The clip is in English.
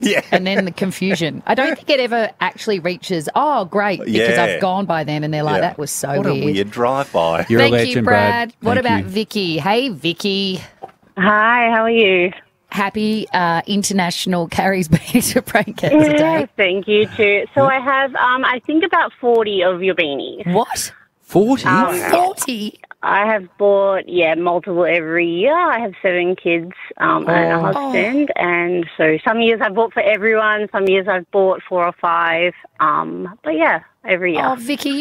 Yeah. And then the confusion. I don't think it ever actually reaches, oh, great, because Yeah. I've gone by them and they're like, Yeah. that was so What weird. a weird drive-by. You're Thank a legend, you, Brad. What Thank about you. Vicky? Hey, Vicky. Hi, how are you? Happy International Carrie's Beanie Prank Cancer Yeah, Day. thank you too. So I have, I think about 40 of your beanies. What? 40? 40? I have bought, multiple every year. I have 7 kids and a husband. And so some years I've bought for everyone. Some years I've bought 4 or 5. But yeah, every year. Oh, Vicky,